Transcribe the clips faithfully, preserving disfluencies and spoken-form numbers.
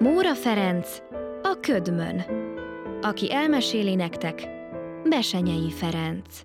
Móra Ferenc, a Ködmön. Aki elmeséli nektek, Besenyei Ferenc.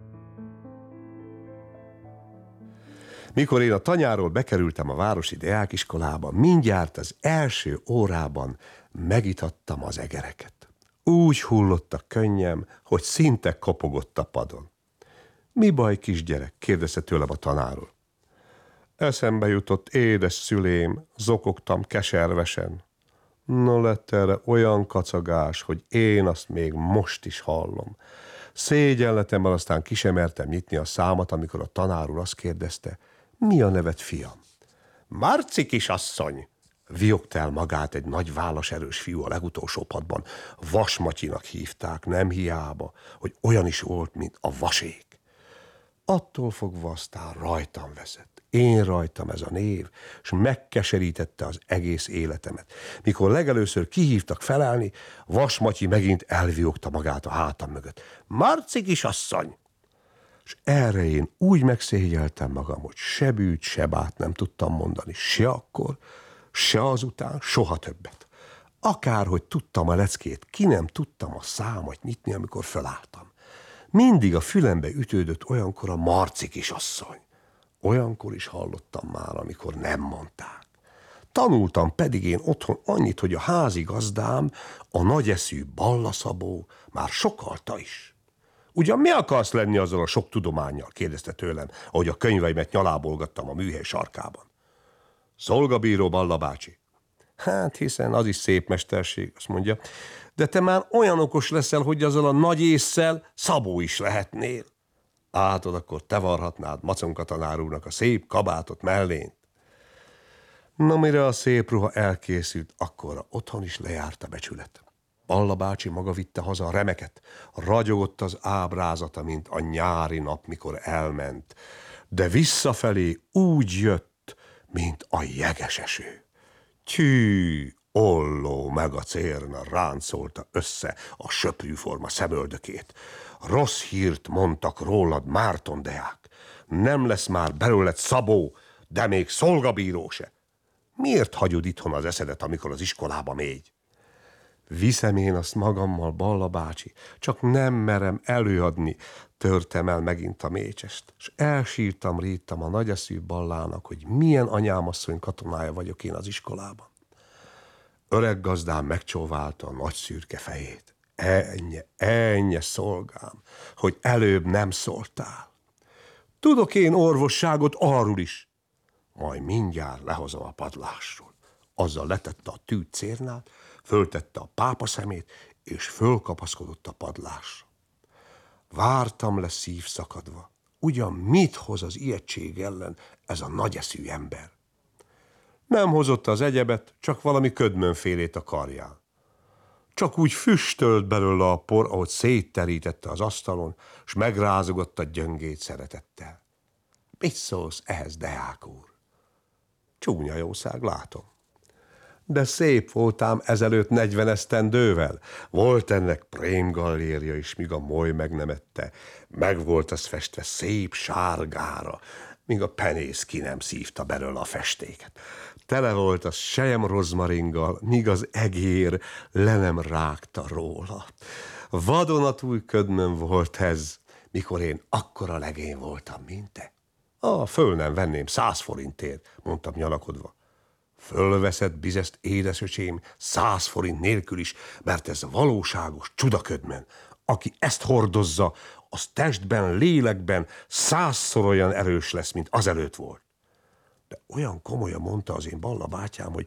Mikor én a tanyáról bekerültem a városi deákiskolába, mindjárt az első órában megitattam az egereket. Úgy hullott a könnyem, hogy szinte kopogott a padon. Mi baj, kisgyerek? Kérdezte tőlem a tanárul. Eszembe jutott édes szülém, zokogtam keservesen. No, lett erre olyan kacagás, hogy én azt még most is hallom. Szégyenletemmel aztán ki sem mertem nyitni a számat, amikor a tanár úr azt kérdezte, mi a neved, fiam? Marci kisasszony, viogta el magát egy nagy vállas erős fiú a legutolsó padban. Vas Matyinak hívták, nem hiába, hogy olyan is volt, mint a vasék. Attól fogva aztán rajtam veszett. Én rajtam ez a név, és megkeserítette az egész életemet. Mikor legelőször kihívtak felállni, Vas Matyi megint elviogta magát a hátam mögött. Marci kisasszony! És erre én úgy megszégyeltem magam, hogy se bűt, se bát nem tudtam mondani, se akkor, se azután, soha többet. Akárhogy tudtam a leckét, ki nem tudtam a számat nyitni, amikor felálltam. Mindig a fülembe ütődött olyankor a Marci kisasszony. Olyankor is hallottam már, amikor nem mondták. Tanultam pedig én otthon annyit, hogy a házigazdám, a nagyeszű Balla Szabó már sokalta is. Ugyan mi akarsz lenni azzal a sok tudománnyal? Kérdezte tőlem, ahogy a könyveimet nyalábolgattam a műhely sarkában. Szolgabíró, Balla bácsi. Hát hiszen az is szép mesterség, azt mondja, de te már olyan okos leszel, hogy azzal a nagy ésszel Szabó is lehetnél. Átod, akkor te varhatnád Maconka tanár úrnak a szép kabátot mellént. Na, mire a szép ruha elkészült, akkorra otthon is lejárt a becsület. Balla bácsi maga vitte haza a remeket, ragyogott az ábrázata, mint a nyári nap, mikor elment, de visszafelé úgy jött, mint a jeges eső. Tyű, olló meg a cérna ráncolta össze a söprűforma szemöldökét. Rossz hírt mondtak rólad, Márton deák. Nem lesz már belőled Szabó, de még szolgabíró se. Miért hagyod itthon az eszedet, amikor az iskolába mégy? Viszem én azt magammal, Balla bácsi, csak nem merem előadni, törtem el megint a mécsest, és elsírtam, ríttam a nagyeszű Ballának, hogy milyen anyámasszony katonája vagyok én az iskolában. Öreg gazdám megcsóválta a nagy szürke fejét. Ennyi, ennyi szolgám, hogy előbb nem szóltál. Tudok én orvosságot arról is. Majd mindjárt lehozom a padlásról. Azzal letette a tűt cérnát, föltette a pápa szemét, és fölkapaszkodott a padlásra. Vártam le szívszakadva. Ugyan mit hoz az ijegység ellen ez a nagyeszű ember? Nem hozott az egyebet, csak valami ködmönfélét a karján. Csak úgy füstölt belőle a por, ahogy szétterítette az asztalon, s megrázogatta gyöngét szeretettel. Mit szólsz ehhez, deák úr? Csúnya jószág, látom. De szép voltám ezelőtt negyven esztendővel. Volt ennek prémgallérja is, míg a moly meg nem ette. Meg volt az festve szép sárgára, míg a penész ki nem szívta belőle a festéket. Tele volt az sejem rozmaringgal, míg az egér le nem rágta róla. Vadonatúj ködmön volt ez, mikor én akkora legény voltam, mint te. Ah, föl nem venném száz forintért, mondtam nyalakodva. Fölveszed bizezt, édesöcsém, száz forint nélkül is, mert ez valóságos csudaködmön. Aki ezt hordozza, az testben, lélekben százszor olyan erős lesz, mint azelőtt volt. De olyan komolyan mondta az én Balla bátyám, hogy